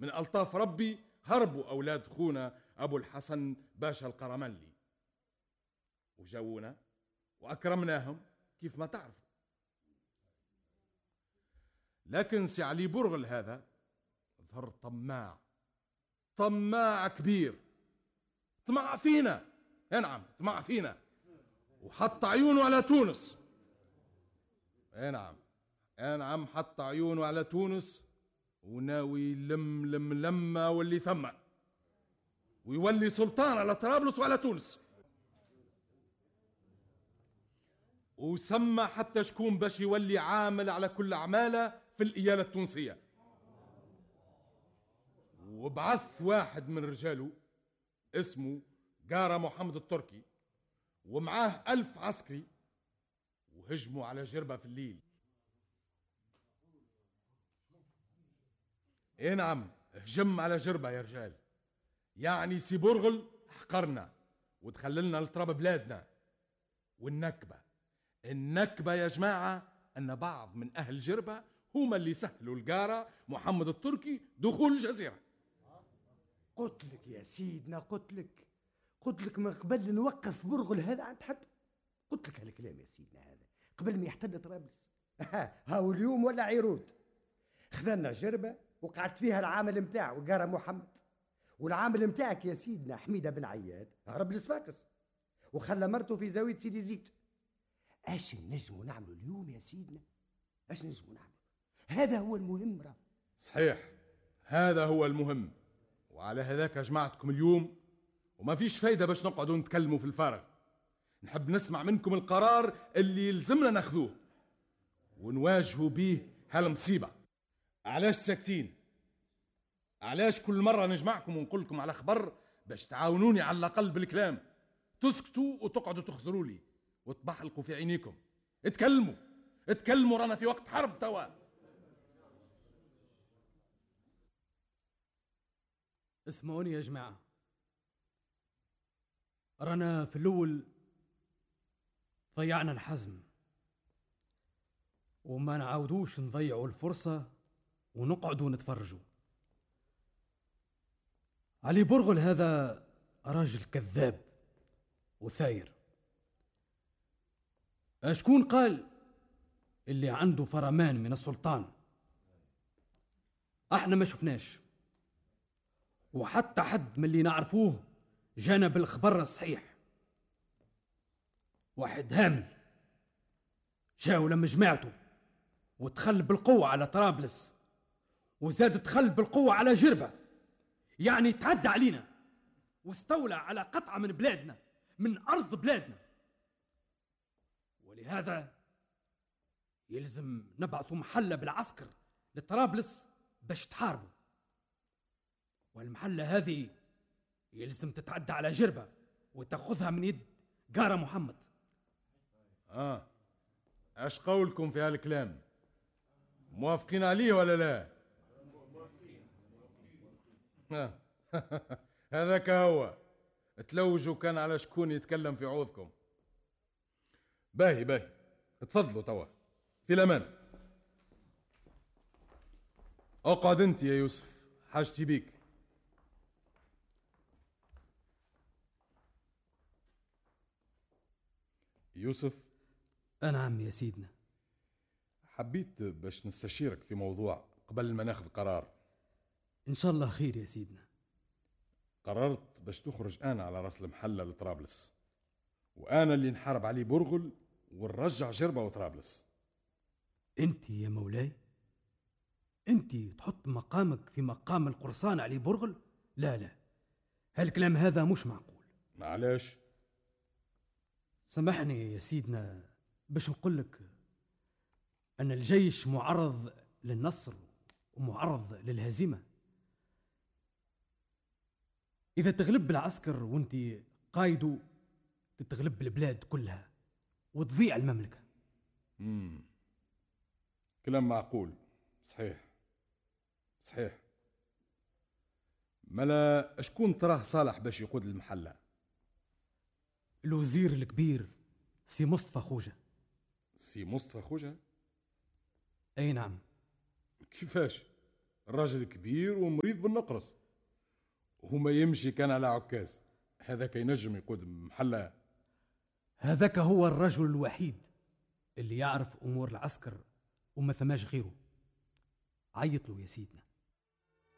من ألطاف ربي هربوا أولاد خونا أبو الحسن باشا القرملي وجونا وأكرمناهم كيف ما تعرفوا. لكن سي علي برغل هذا ظهر طماع كبير، طمع فينا. نعم طمع فينا وحط عيونه على تونس. نعم حط عيونه على تونس وناوي لما واللي ثم ويولي سلطان على طرابلس وعلى تونس. وسمى حتى شكون باش يولي عامل على كل أعماله في الإيالة التونسية، وبعث واحد من رجاله اسمه قارة محمد التركي ومعاه 1000 عسكري وهجموا على جربة في الليل. نعم هجم على جربة يا رجال، يعني سي برغل حقرنا ودخللنا لتراب بلادنا. والنكبة يا جماعة أن بعض من أهل جربة هما اللي سهلوا القارة محمد التركي دخول الجزيرة. قلت لك يا سيدنا، قلت لك من قبل نوقف برغل هذا عند حد. قلت لك هالكلام يا سيدنا هذا قبل ما يحتل طرابلس. هاو اليوم ولا عيرود خذلنا جربة وقعدت فيها العامل متاعه قارة محمد، والعامل متاعك يا سيدنا حميدة بن عياد هرب لصفاقس وخلى مرته في زاوية سيدي زيد. اش نجموا نعملوا اليوم يا سيدنا؟ اش نجموا نعملوا؟ هذا هو المهم. صحيح هذا هو المهم، وعلى هذاك جمعتكم اليوم وما فيش فايدة باش نقعدوا نتكلموا في الفارغ. نحب نسمع منكم القرار اللي يلزمنا ناخذوه ونواجهوا به هالمصيبة. علاش ساكتين؟ علاش كل مرة نجمعكم ونقول لكم على خبر باش تعاونوني على الأقل بالكلام تسكتوا وتقعدوا تخزروا لي وتبحلقوا في عينيكم؟ اتكلموا رانا في وقت حرب توا. اسمعوني يا جماعة، رانا في الأول ضيعنا الحزم وما نعاودوش نضيعوا الفرصة ونقعدوا نتفرجوا. علي برغل هذا راجل كذاب وثاير. أشكون قال اللي عنده فرمان من السلطان؟ احنا ما شفناش، وحتى حد من اللي نعرفوه جانا بالخبر الصحيح. واحد هامل جاو لما جماعته وتخل بالقوة على طرابلس وزاد تخل بالقوة على جربة، يعني تعدى علينا واستولى على قطعة من بلادنا، من أرض بلادنا. ولهذا يلزم نبعثوا محلة بالعسكر لطرابلس باش تحاربوا، والمحلة هذه يلزم تتعدى على جربة وتأخذها من يد قارة محمد. اش قولكم في هالكلام؟ موافقين عليه ولا لا؟ هذاك هو تلوجوا كان على شكون يتكلم في عوضكم. باهي اتفضلوا توا في الامان. اقعد انت يا يوسف، حاجتي بيك. يوسف. نعم يا سيدنا. حبيت باش نستشيرك في موضوع قبل ما ناخذ قرار. ان شاء الله خير يا سيدنا. قررت باش تخرج انا على راس المحله لطرابلس، وانا اللي نحارب عليه برغل ونرجع جربه وطرابلس. انت يا مولاي، انت تحط مقامك في مقام القرصان علي برغل؟ لا هالكلام هذا مش معقول. معلش سامحني يا سيدنا باش نقول لك ان الجيش معرض للنصر ومعرض للهزيمة. اذا تغلب العسكر وانت قايده تتغلب البلاد كلها وتضيع المملكة. كلام معقول. صحيح. ملا شكون تراه صالح باش يقود المحلة؟ الوزير الكبير سي مصطفى خوجة. سي مصطفى خوجة؟ اي نعم. كيفاش؟ الراجل كبير ومريض بالنقرس، وما يمشي كان على عكاز. هذاك ينجم يقود محلة. هذاك هو الرجل الوحيد اللي يعرف أمور العسكر وما ثماش غيره. عيط له يا سيدنا.